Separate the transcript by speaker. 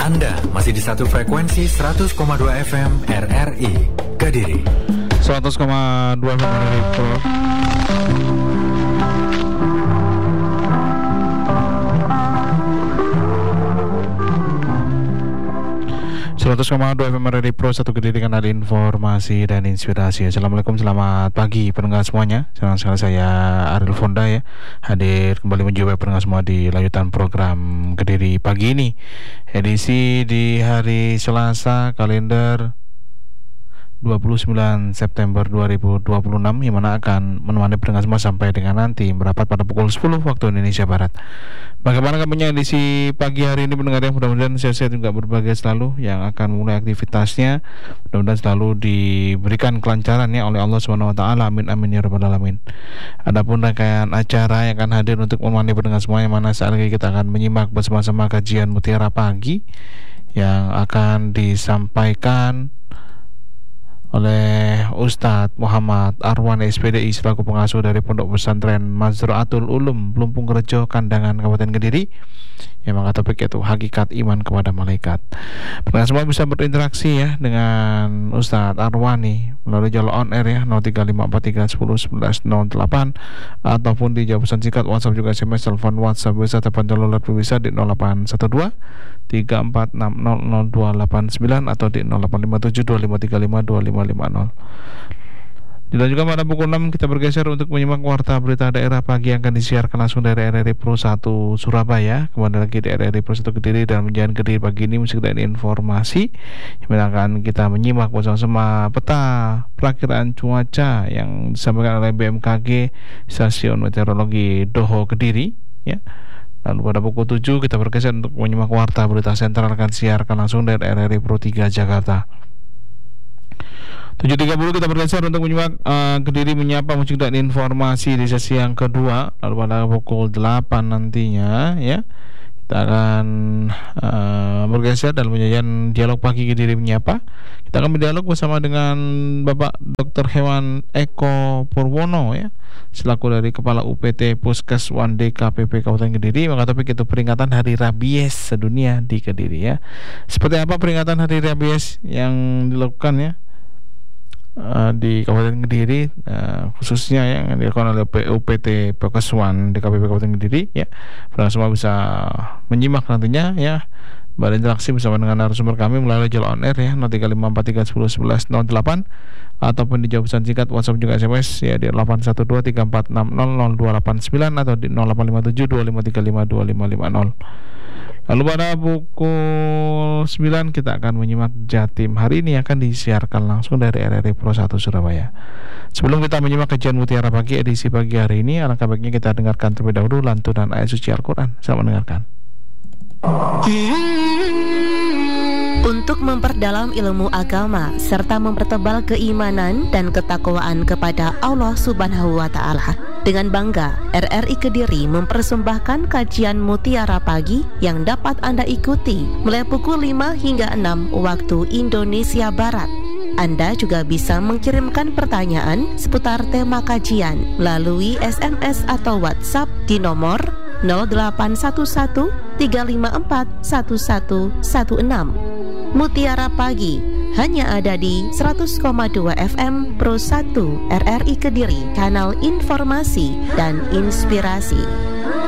Speaker 1: Anda masih di satu frekuensi 100,2 FM RRI Kediri.
Speaker 2: 100,2 FM RRI Pro. 100,2 FM RRI Pro, satu Kediri, kanal informasi dan inspirasi. Assalamualaikum, selamat pagi pendengar semuanya. Senang sekali saya Ariel Fonda ya hadir kembali menjumpai pendengar semua di lanjutan program Kediri pagi ini. Edisi di hari Selasa kalender 29 September 2026, yang mana akan menemani pendengar semua sampai dengan nanti merapat pada pukul 10 waktu Indonesia Barat. Bagaimana kabarnya edisi pagi hari ini pendengar, yang mudah-mudahan sehat-sehat juga berbahagia selalu, yang akan mulai aktivitasnya mudah-mudahan selalu diberikan kelancaran ya oleh Allah Subhanahu wa taala. Amin amin ya rabbal alamin. Adapun rangkaian acara yang akan hadir untuk menemani pendengar semua, yang mana saat ini kita akan menyimak bersama-sama kajian Mutiara Pagi yang akan disampaikan oleh Ustadz Muhammad Arwan SPDI selaku pengasuh dari Pondok Pesantren Mazraatul Ulum Plumpung Rejo, Kandangan, Kabupaten Kediri, yang mengangkat topik yaitu hakikat iman kepada malaikat. Pendengar semua bisa berinteraksi ya dengan Ustadz Arwani melalui jalur on air ya 0354311108 ataupun di jawab pesan singkat WhatsApp, juga SMS, telepon WhatsApp bisa, telepon jalur bisa di 0812 34600289 atau di 085725352550. Dilanjutkan pada pukul 6 kita bergeser untuk menyimak warta berita daerah pagi yang akan disiarkan langsung dari RRI Pro 1 Surabaya. Kembali lagi di RRI Pro 1 Kediri dan menjalan Kediri pagi ini musik dan informasi yang akan kita menyimak bersama-sama peta perakiraan cuaca yang disampaikan oleh BMKG Stasiun Meteorologi Doho Kediri ya. Lalu pada pukul 7 kita bergeser untuk menyimak warta berita sentral akan siarkan langsung dari RRI Pro 3 Jakarta. 7.30 kita bergeser untuk menyimak Kediri menyapa musik dan informasi di sesi yang kedua. Lalu pada pukul 8 nantinya ya kita akan bergeser dalam menyajikan dialog pagi Kediri menyapa. Kita akan berdialog bersama dengan Bapak Dr. Hewan Eko Purwono ya, selaku dari Kepala UPT Puskeswan DKPP Kabupaten Kediri. Maka topik itu peringatan Hari Rabies Sedunia di Kediri ya. Seperti apa peringatan Hari Rabies yang dilakukan ya di Kabupaten Kediri, khususnya yang dilakukan oleh UPT Puskeswan DKPP Kabupaten Kediri ya. Para semua bisa menyimak nantinya ya, berinteraksi bersama dengan narasumber kami melalui jalur on air ya 0354311108 ataupun di jawab pesan singkat WhatsApp, juga SMS ya di 81234600289 atau di 085725352550. Lalu pada pukul 9 kita akan menyimak Jatim hari ini akan disiarkan langsung dari RRI Pro 1 Surabaya. Sebelum kita menyimak kajian Mutiara Pagi edisi pagi hari ini, alangkah baiknya kita dengarkan terlebih dahulu lantunan ayat suci Al-Quran. Selamat mendengarkan.
Speaker 3: Untuk memperdalam ilmu agama serta mempertebal keimanan dan ketakwaan kepada Allah Subhanahu wa taala, dengan bangga RRI Kediri mempersembahkan kajian Mutiara Pagi yang dapat Anda ikuti mulai pukul 5 hingga 6 waktu Indonesia Barat. Anda juga bisa mengirimkan pertanyaan seputar tema kajian melalui SMS atau WhatsApp di nomor 0811 354 1116. Mutiara Pagi hanya ada di 100,2 FM Pro 1 RRI Kediri, kanal informasi dan inspirasi.